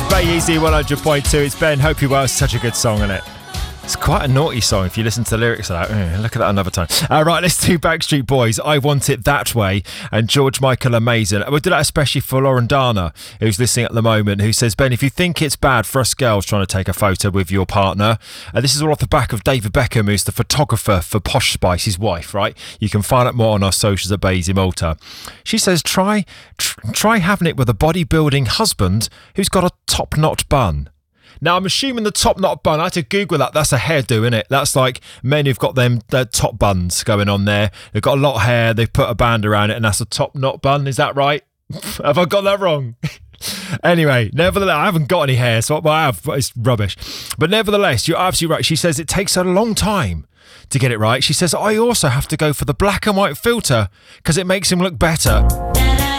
Bay Easy 100.2. It's Ben. Hope you're well. It's such a good song, isn't it? It's quite a naughty song if you listen to the lyrics of that. Look at that another time. Right, let's do Backstreet Boys. I Want It That Way. And George Michael Amazing. We'll do that especially for Lauren Dana, who's listening at the moment, who says, Ben, if you think it's bad for us girls trying to take a photo with your partner, this is all off the back of David Beckham, who's the photographer for Posh Spice, his wife, right? You can find out more on our socials at Basie Malta. She says, try having it with a bodybuilding husband who's got a top-knot bun. Now, I'm assuming the top knot bun, I had to Google that. That's a hairdo, innit? That's like men who've got their top buns going on there. They've got a lot of hair, they've put a band around it, and that's a top knot bun. Is that right? Have I got that wrong? Anyway, nevertheless, I haven't got any hair, so I have, but it's rubbish. But nevertheless, you're absolutely right. She says it takes a long time to get it right. She says, I also have to go for the black and white filter because it makes him look better.